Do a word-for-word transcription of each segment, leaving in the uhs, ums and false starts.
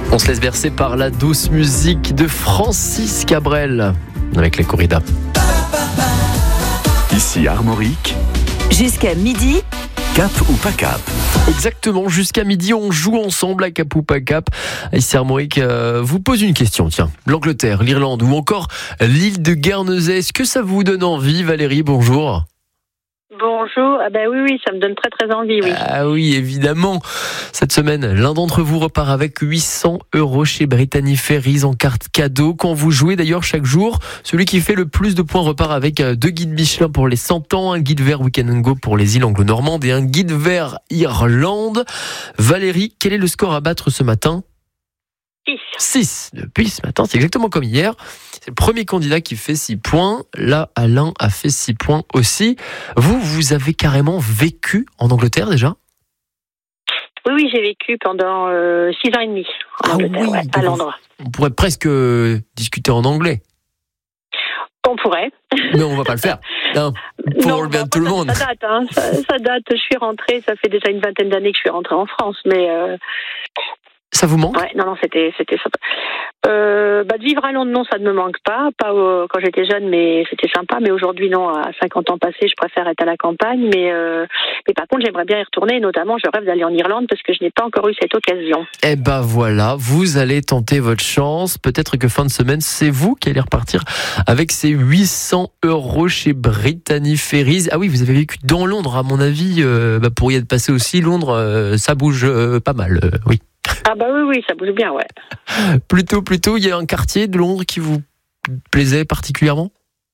On se laisse bercer par la douce musique de Francis Cabrel avec la corrida. Ici Armorique. Jusqu'à midi. Cap ou pas cap? Exactement, jusqu'à midi, on joue ensemble à Cap ou pas cap. Ici Armorique euh, vous pose une question, tiens. L'Angleterre, l'Irlande ou encore l'île de Guernesey. Est-ce que ça vous donne envie, Valérie? Bonjour. Bonjour, ah ben oui, oui, ça me donne très très envie, oui. Ah oui, évidemment. Cette semaine, l'un d'entre vous repart avec huit cents euros chez Brittany Ferries en carte cadeau. Quand vous jouez d'ailleurs chaque jour, celui qui fait le plus de points repart avec deux guides Michelin pour les cent ans, un guide vert Weekend and Go pour les îles anglo-normandes et un guide vert Irlande. Valérie, quel est le score à battre ce matin? six. Depuis ce matin, c'est exactement comme hier. C'est le premier candidat qui fait six points. Là, Alain a fait six points aussi. Vous, vous avez carrément vécu en Angleterre déjà? Oui, oui, j'ai vécu pendant euh, six ans et demi en ah Angleterre, oui, ouais, à Londres. On pourrait presque discuter en anglais. On pourrait. Mais on va pas le faire. Non, pour non, le bien bon, de tout le ça, monde. Ça date, hein, ça, ça date. Je suis rentrée, ça fait déjà une vingtaine d'années que je suis rentrée en France, mais... Euh... Ça vous manque? Ouais, non, non, c'était, c'était sympa. Euh, bah, de vivre à Londres, non, ça ne me manque pas. Pas euh, quand j'étais jeune, mais c'était sympa. Mais aujourd'hui, non, à cinquante ans passés, je préfère être à la campagne. Mais, euh, mais par contre, j'aimerais bien y retourner. Notamment, je rêve d'aller en Irlande parce que je n'ai pas encore eu cette occasion. Eh ben voilà, vous allez tenter votre chance. Peut-être que fin de semaine, c'est vous qui allez repartir avec ces huit cents euros chez Brittany Ferries. Ah oui, vous avez vécu dans Londres, à mon avis. Euh, bah, pour y être passé aussi, Londres, euh, ça bouge euh, pas mal, euh, oui. Ah bah oui, oui, ça bouge bien, ouais. Plutôt, plutôt, il y a un quartier de Londres qui vous plaisait particulièrement?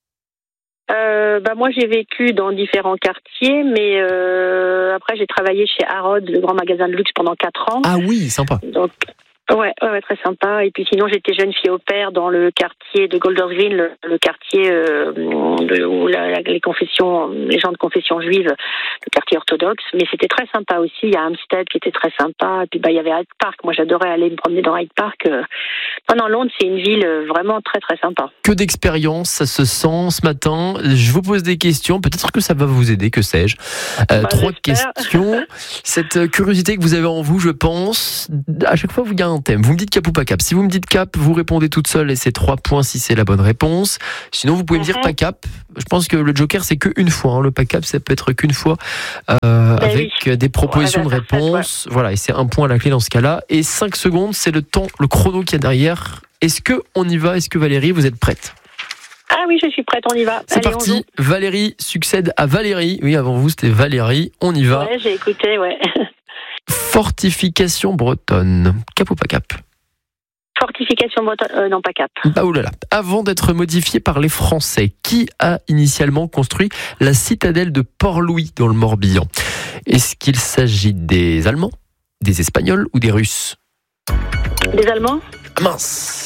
euh, bah Moi, j'ai vécu dans différents quartiers, mais euh, après, j'ai travaillé chez Harrods, le grand magasin de luxe, pendant quatre ans. Ah oui, sympa. Donc, ouais, ouais, ouais, très sympa. Et puis sinon, j'étais jeune fille au père dans le quartier de Golders Green, le, le quartier euh, de, où la, la, les confessions, les gens de confession juive, le quartier orthodoxe. Mais c'était très sympa aussi. Il y a Hampstead qui était très sympa. Et puis bah il y avait Hyde Park. Moi, j'adorais aller me promener dans Hyde Park. Euh, non, Londres, c'est une ville vraiment très très sympa. Que d'expérience, ça se sent ce matin. Je vous pose des questions. Peut-être que ça va vous aider. Que sais-je euh, bah, Trois j'espère. questions. Cette curiosité que vous avez en vous, je pense. À chaque fois, vous gagnez un thème. Vous me dites cap ou pas cap. Si vous me dites cap, vous répondez toute seule et c'est trois points si c'est la bonne réponse. Sinon, vous pouvez mm-hmm. me dire pas cap. Je pense que le joker, c'est qu'une fois. Hein. Le pas cap, ça peut être qu'une fois euh, ben avec oui. des propositions ouais, de réponse. Ouais. Voilà, et c'est un point à la clé dans ce cas-là. Et cinq secondes, c'est le temps, le chrono qu'il y a derrière. Est-ce qu'on y va? Est-ce que Valérie, vous êtes prête? Ah oui, je suis prête, on y va. C'est Allez, parti. Valérie succède à Valérie. Oui, avant vous, c'était Valérie. On y va. Ouais, j'ai écouté, ouais. Fortification bretonne. Cap ou pas cap? Fortification bretonne, euh, non pas cap. Bah oulala. Avant d'être modifié par les Français, qui a initialement construit la citadelle de Port-Louis dans le Morbihan? Est-ce qu'il s'agit des Allemands, des Espagnols ou des Russes? Des Allemands? Mince.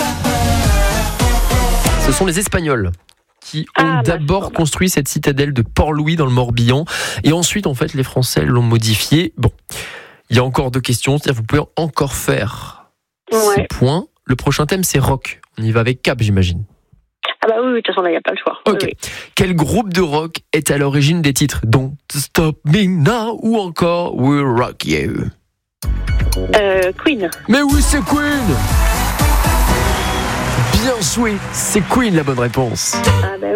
Ce sont les Espagnols qui ont ah, d'abord bah, construit cette citadelle de Port-Louis dans le Morbihan. Et ensuite, en fait, les Français l'ont modifiée. Bon, il y a encore deux questions. C'est-à-dire vous pouvez encore faire ouais. six points. Le prochain thème, c'est rock. On y va avec cap, j'imagine. Ah bah oui, de toute façon, là, il n'y a pas le choix. Ok. Oui, oui. Quel groupe de rock est à l'origine des titres Don't Stop Me Now ou encore We'll Rock You? Euh, Queen. Mais oui, c'est Queen! Bien joué, c'est Queen la bonne réponse. Ah bah